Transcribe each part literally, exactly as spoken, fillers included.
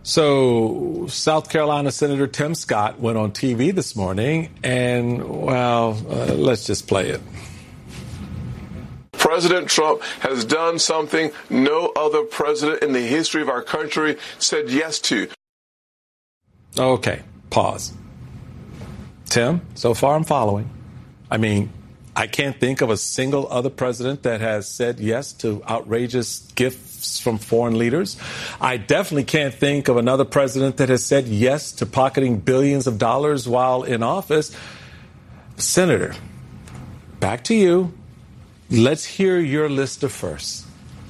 So, South Carolina Senator Tim Scott went on T V this morning, and, well, uh, let's just play it. President Trump has done something no other president in the history of our country said yes to. Okay, pause. Tim, so far I'm following. I mean, I can't think of a single other president that has said yes to outrageous gifts from foreign leaders. I definitely can't think of another president that has said yes to pocketing billions of dollars while in office. Senator, back to you. Let's hear your list of firsts.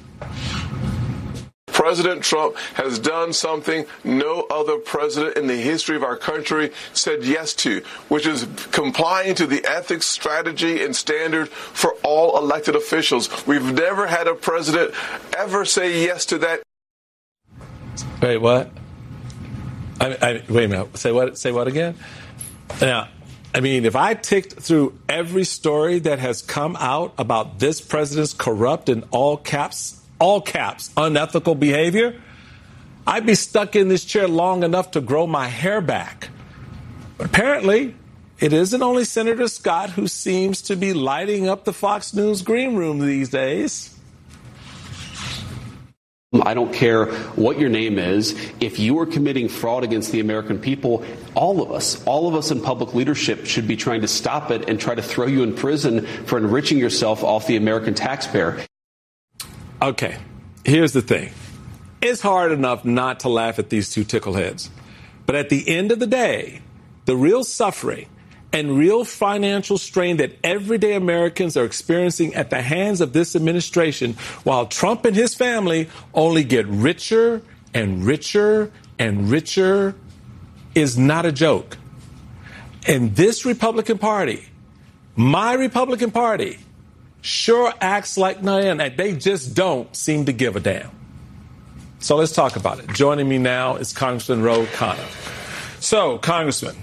President Trump has done something no other president in the history of our country said yes to, which is complying to the ethics, strategy, and standard for all elected officials. We've never had a president ever say yes to that. Wait, what? I, I, wait a minute. Say what? Say what again? Now, I mean, if I ticked through every story that has come out about this president's corrupt and all caps, all caps, unethical behavior, I'd be stuck in this chair long enough to grow my hair back. But apparently, it isn't only Senator Scott who seems to be lighting up the Fox News green room these days. I don't care what your name is. If you are committing fraud against the American people, all of us, all of us in public leadership should be trying to stop it and try to throw you in prison for enriching yourself off the American taxpayer. Okay, here's the thing. It's hard enough not to laugh at these two tickleheads. But at the end of the day, the real suffering and real financial strain that everyday Americans are experiencing at the hands of this administration, while Trump and his family only get richer and richer and richer, is not a joke. And this Republican Party, my Republican Party, sure acts like none, and they just don't seem to give a damn. So let's talk about it. Joining me now is Congressman Ro Khanna. So, Congressman,